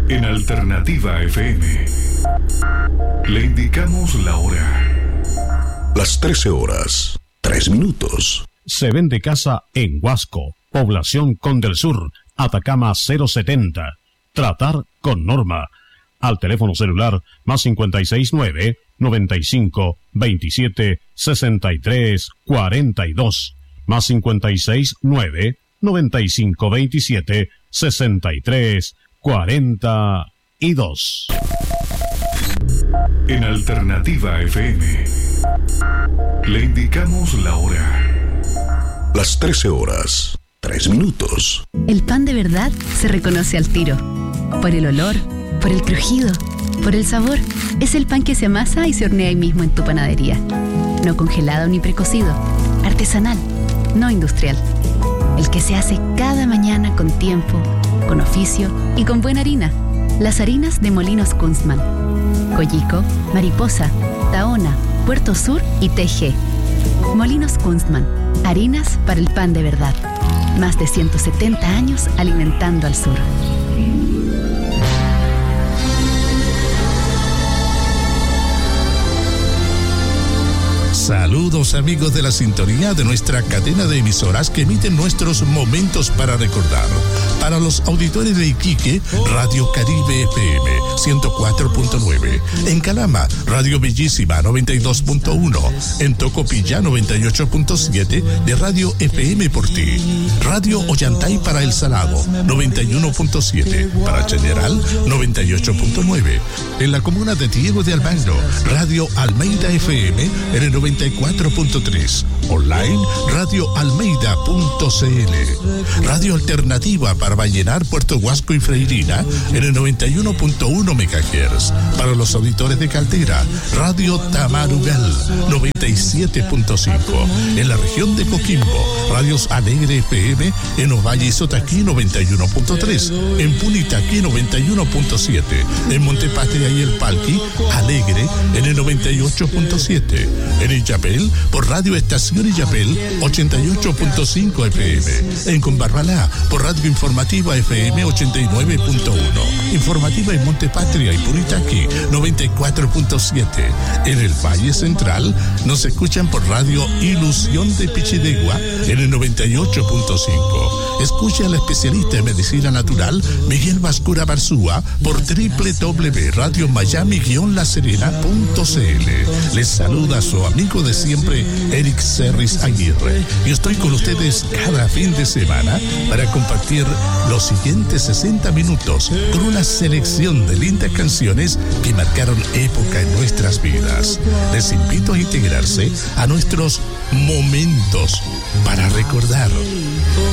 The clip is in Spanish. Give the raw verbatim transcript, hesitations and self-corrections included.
En Alternativa F M le indicamos la hora. Las trece horas, tres minutos. Se vende casa en Huasco, población Condel Sur, Atacama cero setenta. Tratar con norma. Al teléfono celular más cincuenta y seis nueve, noventa y cinco, veintisiete, sesenta y tres, cuarenta y dos. Más cincuenta y seis nueve, noventa y cinco, veintisiete, sesenta y tres, cuarenta y dos. En Alternativa F M le indicamos la hora. Las trece horas, tres minutos. El pan de verdad se reconoce al tiro. Por el olor, por el crujido, por el sabor. Es el pan que se amasa y se hornea ahí mismo en tu panadería. No congelado ni precocido. Artesanal, no industrial. El que se hace cada mañana con tiempo, con oficio y con buena harina. Las harinas de Molinos Kunstmann. Coyico, Mariposa, Tahona, Puerto Sur y T G. Molinos Kunstmann. Harinas para el pan de verdad. Más de ciento setenta años alimentando al sur. Saludos amigos de la sintonía de nuestra cadena de emisoras que emiten nuestros momentos para recordar. Para los auditores de Iquique, Radio Caribe F M ciento cuatro punto nueve. En Calama, Radio Bellísima noventa y dos punto uno. En Tocopilla noventa y ocho punto siete de Radio F M por ti. Radio Ollantay para El Salado noventa y uno punto siete. Para General noventa y ocho punto nueve. En la comuna de Diego de Almagro, Radio Almeida F M en el noventa y cuatro punto tres. Online, radio almeida punto c l. Radio Alternativa para Vallenar, Puerto Huasco y Freirina en el noventa y uno punto uno megahertz. Para los auditores de Caldera, Radio Tamarugal noventa y siete punto cinco. En la región de Coquimbo, Radios Alegre F M en Ovalle y Sotaquí noventa y uno punto tres. En Punitaquí noventa y uno punto siete. En Montepatria y El Palqui, Alegre en el noventa y ocho punto siete. En Illapel, por Radio Estación Illapel ochenta y ocho punto cinco F M. En Combarbalá, por Radio Informativa F M ochenta y nueve punto uno. Informativa en Montepatria y Punitaquí noventa y cuatro punto siete. En el Valle Central nos escuchan por Radio Ilusión de Pichidegua en el noventa y ocho punto cinco. Escucha al especialista en medicina natural Miguel Vascura Barzúa por doble u doble u doble u punto radio miami guion la serena punto c l. Les saluda su amigo de siempre, Eric Serris Aguirre. Y estoy con ustedes cada fin de semana para compartir los siguientes sesenta minutos con una selección de lindas canciones que marcaron época en nuestras vidas. Les invito a integrarse a nuestros momentos para recordar.